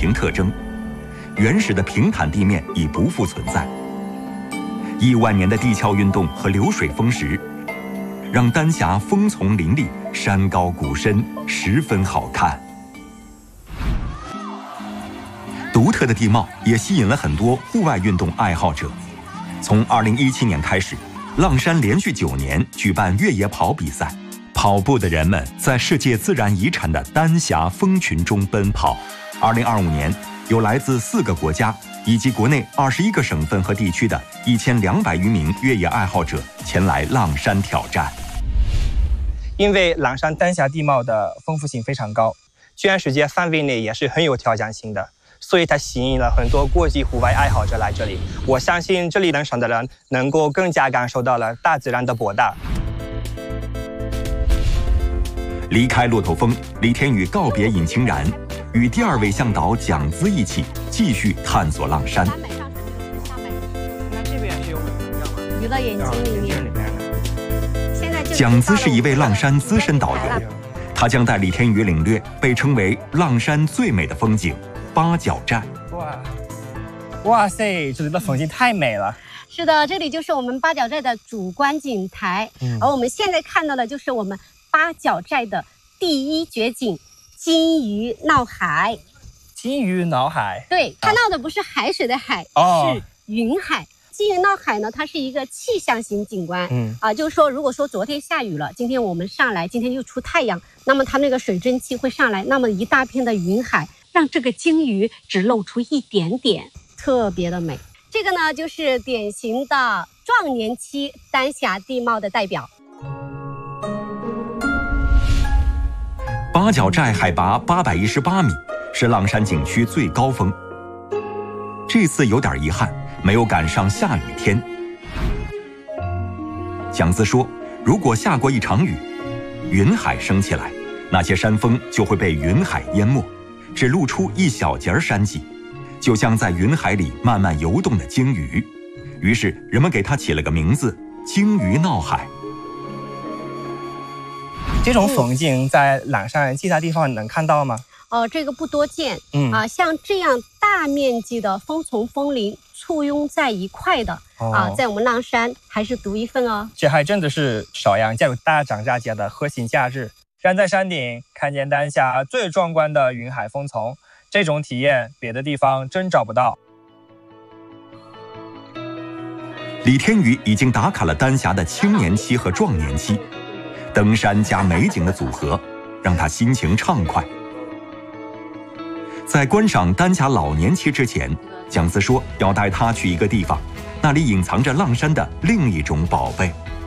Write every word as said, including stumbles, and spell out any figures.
形特征，原始的平坦地面已不复存在。亿万年的地壳运动和流水风蚀，让丹霞峰丛林立，山高谷深，十分好看。独特的地貌也吸引了很多户外运动爱好者。从二零一七年开始，浪山连续九年举办越野跑比赛，跑步的人们在世界自然遗产的丹霞峰群中奔跑。二零二五年，有来自四个国家以及国内二十一个省份和地区的一千两百余名越野爱好者前来浪山挑战。 因为浪山丹霞地貌的丰富性非常高，全世界范围内也是很有挑战性的，所以它吸引了很多国际户外爱好者来这里。我相信这里登山的人能够更加感受到了大自然的博大。 离开骆驼峰，李天宇告别尹清然，与第二位向导蒋姿一起继续探索浪山。 这边是有鱼的眼睛里面。 蒋姿是一位浪山资深导游，他将带李天宇领略被称为浪山最美的风景——八角寨。 哇，哇塞，这里的风景太美了。 是的，这里就是我们八角寨的主观景台，嗯、而我们现在看到的就是我们八角寨的第一绝景——金鱼闹海。 金鱼闹海， 对，它闹的不是海水的海， 哦、 是云海。金鱼闹海呢，它是一个气象型景观， 嗯啊，就是说，如果说昨天下雨了，今天我们上来，今天又出太阳，那么它那个水蒸气会上来，那么一大片的云海，让这个金鱼只露出一点点，特别的美。这个呢，就是典型的壮年期丹霞地貌的代表。 八角寨海拔八百一十八米，是浪山景区最高峰。这次有点遗憾，没有赶上下雨天。蒋姿说，如果下过一场雨，云海升起来，那些山峰就会被云海淹没，只露出一小截山脊，就像在云海里慢慢游动的鲸鱼。于是人们给它起了个名字——鲸鱼闹海。 这种风景在浪山其他地方能看到吗？ 哦，这个不多见， 嗯啊，像这样大面积的枫丛枫林簇拥在一块的、哦、啊，在我们浪山还是独一份哦。 这还真的是邵阳加入大涨价节的核心价值。站在山顶，看见丹霞最壮观的云海枫丛，这种体验别的地方真找不到。 李天宇已经打卡了丹霞的青年期和壮年期，登山加美景的组合让他心情畅快。在观赏丹霞老年期之前，蒋姿说要带他去一个地方，那里隐藏着浪山的另一种宝贝。